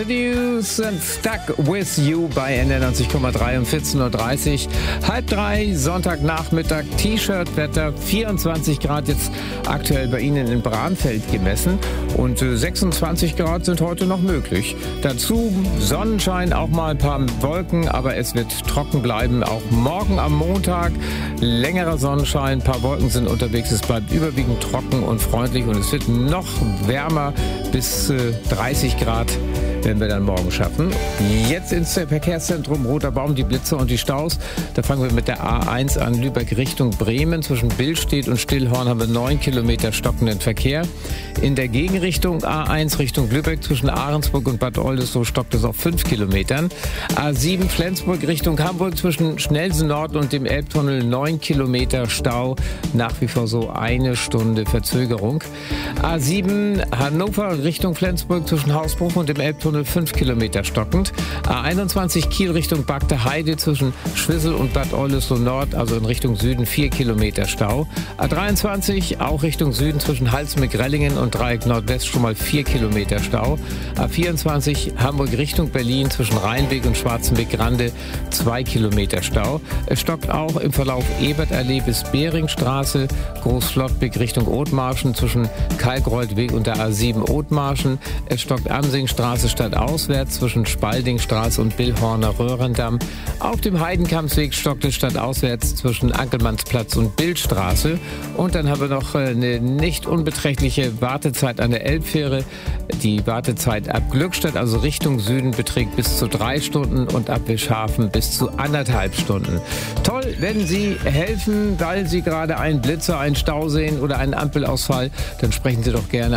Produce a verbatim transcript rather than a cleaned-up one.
News and Stuck With You bei N R neunzig Komma drei um vierzehn Uhr dreißig. Halb drei, Sonntagnachmittag, T-Shirt-Wetter, vierundzwanzig Grad jetzt aktuell bei Ihnen in Bramfeld gemessen und äh, sechsundzwanzig Grad sind heute noch möglich. Dazu Sonnenschein, auch mal ein paar Wolken, aber es wird trocken bleiben. Auch morgen am Montag längerer Sonnenschein, ein paar Wolken sind unterwegs. Es bleibt überwiegend trocken und freundlich und es wird noch wärmer bis äh, dreißig Grad. Werden wir dann morgen schaffen. Jetzt ins Verkehrszentrum Roter Baum, die Blitzer und die Staus. Da fangen wir mit der A eins an, Lübeck Richtung Bremen. Zwischen Billstedt und Stillhorn haben wir neun Kilometer stockenden Verkehr. In der Gegenrichtung A eins Richtung Lübeck zwischen Ahrensburg und Bad Oldesloe stockt es auf fünf Kilometern. A sieben Flensburg Richtung Hamburg zwischen Schnellsen Nord und dem Elbtunnel neun Kilometer Stau. Nach wie vor so eine Stunde Verzögerung. A sieben Hannover Richtung Flensburg zwischen Hausbruch und dem Elbtunnel fünf Kilometer stockend. A einundzwanzig Kiel Richtung Bagde Heide zwischen Schwissel und Bad Oldesloe Nord, also in Richtung Süden vier Kilometer Stau. A dreiundzwanzig auch Richtung Süden zwischen Halsmück-Rellingen und Dreieck Nordwest schon mal vier Kilometer Stau. A vierundzwanzig Hamburg Richtung Berlin zwischen Rheinweg und Schwarzenbeck-Grande zwei Kilometer Stau. Es stockt auch im Verlauf Ebertallee bis Beringstraße, Großflottbek Richtung Othmarschen zwischen Kalkreuthweg und der A sieben Othmarschen. Es stockt Amsingstraße stadtauswärts zwischen Spaldingstraße und Billhorner Röhrendamm. Auf dem Heidenkampsweg stockt es stadtauswärts zwischen Ankelmannsplatz und Bildstraße. Und dann haben wir noch eine nicht unbeträchtliche Wartezeit an der Elbfähre. Die Wartezeit ab Glückstadt, also Richtung Süden, beträgt bis zu drei Stunden und ab Wischhafen bis zu anderthalb Stunden. Toll, wenn Sie helfen, weil Sie gerade einen Blitzer, einen Stau sehen oder einen Ampelausfall, dann sprechen Sie doch gerne